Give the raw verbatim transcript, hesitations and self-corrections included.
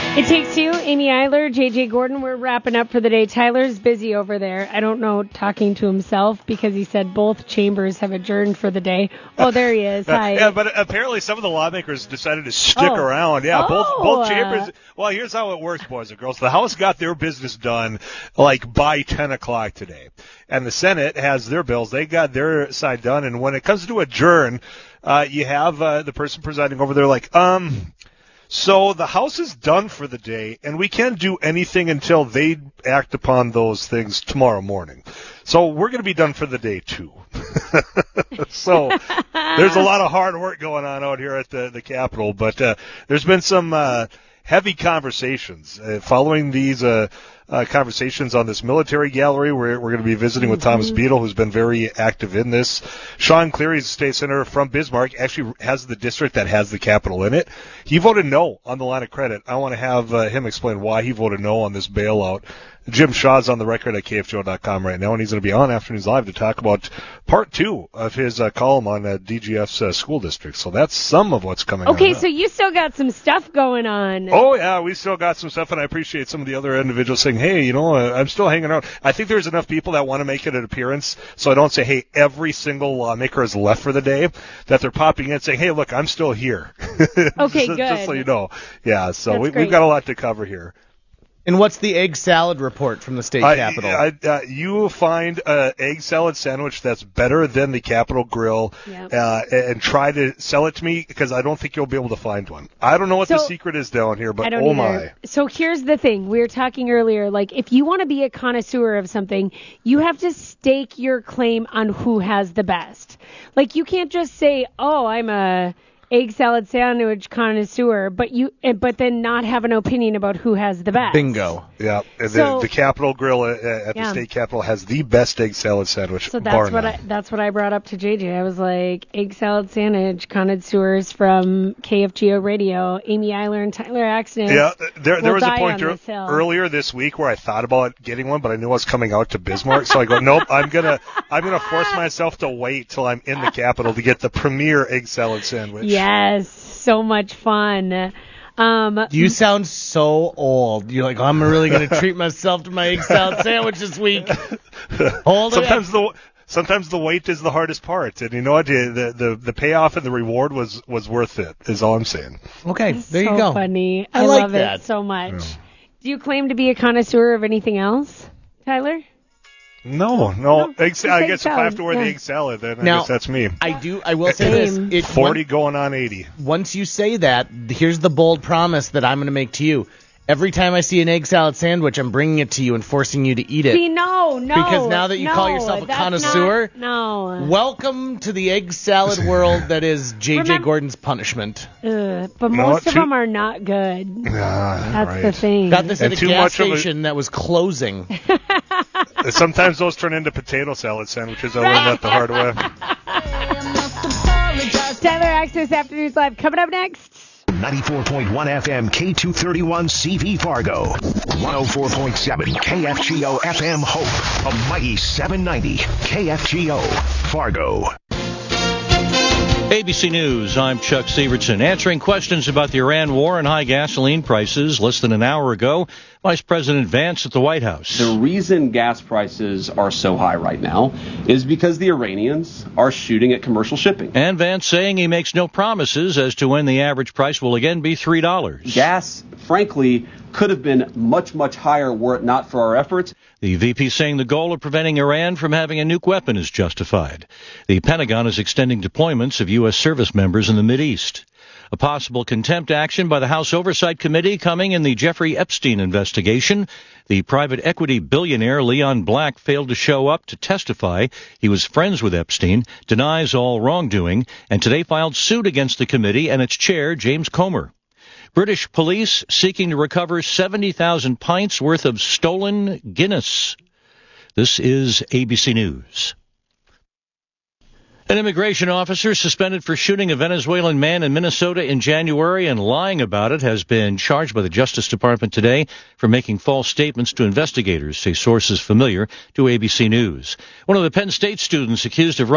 It Takes Two, Amy Eiler, J J Gordon. We're wrapping up for the day. Tyler's busy over there. I don't know, talking to himself because he said both chambers have adjourned for the day. Oh, there he is. Hi. Yeah, but apparently some of the lawmakers decided to stick Oh. around. Yeah, Oh. both both chambers. Well, here's how it works, boys and girls. The House got their business done like by ten o'clock today, and the Senate has their bills. They got their side done, and when it comes to adjourn, uh, you have uh, the person presiding over there like, um. So the House is done for the day, and we can't do anything until they act upon those things tomorrow morning. So we're going to be done for the day, too. So there's a lot of hard work going on out here at the, the Capitol, but uh, there's been some uh, heavy conversations. Uh, following these uh, uh, conversations on this military gallery, we're, we're going to be visiting with Thomas Beadle, who's been very active in this. Sean Cleary, state senator from Bismarck, actually has the district that has the Capitol in it. He voted no on the line of credit. I want to have uh, him explain why he voted no on this bailout. Jim Shaw's on the record at K F G O dot com right now, and he's going to be on Afternoons Live to talk about part two of his uh, column on uh, D G F's uh, school district. So that's some of what's coming Okay, on. so you still got some stuff going on. Oh, yeah, we still got some stuff, and I appreciate some of the other individuals saying, hey, you know, uh, I'm still hanging out. I think there's enough people that want to make it an appearance, so I don't say, hey, every single lawmaker is left for the day, that they're popping in saying, hey, look, I'm still here. Okay, just, good. Just so you know. Yeah, so That's we, great. we've got a lot to cover here. And what's the egg salad report from the state I- capitol? I, uh, you will find an egg salad sandwich that's better than the Capitol Grill, Yep. uh, and try to sell it to me because I don't think you'll be able to find one. I don't know what the So- secret is down here, I but don't oh either. my. So here's the thing. We were talking earlier, like, if you want to be a connoisseur of something, you have to stake your claim on who has the best. Like, you can't just say, oh, I'm a egg salad sandwich connoisseur, but you, eh, but then not have an opinion about who has the best. Bingo. Yeah, the, So- the Capitol Grill at, at Yeah. the state capitol has the best egg salad sandwich. So bar that's what none. I that's what I brought up to J J. I was like, egg salad sandwich connoisseurs from K F G O Radio, Amy Eiler and Tyler Axton. Yeah, there there will was a die point on ear- this hill. earlier this week where I thought about getting one, but I knew I was coming out to Bismarck, so I go, nope, I'm gonna I'm gonna force myself to wait till I'm in the Capitol to get the premier egg salad sandwich. Yes, so much fun. Um, You sound so old. You're like, I'm really going to treat myself to my egg salad sandwich this week. Hold it Sometimes up. the sometimes the wait is the hardest part, and you know what? The the the payoff and the reward was was worth it. Is all I'm saying. Okay, there so you go. funny. I I, like love that. it so much. Do you claim to be a connoisseur of anything else, Tyler? No, no. No, egg, just sa- I egg guess if I have to salad, wear the yeah. egg salad, then I Now- guess that's me. I do. I will say this. Same. It, Forty going on eighty. Once you say that, here's the bold promise that I'm going to make to you. Every time I see an egg salad sandwich, I'm bringing it to you and forcing you to eat it. See, no, no. Because now that you no, call yourself a that's connoisseur, not- no. Welcome to the egg salad world that is J J Remember- Gordon's punishment. Ugh, but No, most of too- them are not good. Ah, That's right. the thing. Got this And at a too gas much of a- station that was closing. Sometimes those turn into potato salad sandwiches. I learned that the hard way. Tyler Access Afternoons Live coming up next. ninety-four point one F M K two thirty-one C V Fargo. one oh four point seven K F G O F M Hope. A mighty seven ninety K F G O Fargo. A B C News, I'm Chuck Severson, answering questions about the Iran war and high gasoline prices. Less than an hour ago, Vice President Vance at the White House. The reason gas prices are so high right now is because the Iranians are shooting at commercial shipping. And Vance saying he makes no promises as to when the average price will again be three dollars. Gas, frankly, could have been much, much higher were it not for our efforts. The V P saying the goal of preventing Iran from having a nuke weapon is justified. The Pentagon is extending deployments of U S service members in the Mideast. A possible contempt action by the House Oversight Committee coming in the Jeffrey Epstein investigation. The private equity billionaire Leon Black failed to show up to testify. He was friends with Epstein, denies all wrongdoing, and today filed suit against the committee and its chair, James Comer. British police seeking to recover seventy thousand pints worth of stolen Guinness. This is A B C News. An immigration officer suspended for shooting a Venezuelan man in Minnesota in January and lying about it has been charged by the Justice Department today for making false statements to investigators, say sources familiar to A B C News. One of the Penn State students accused of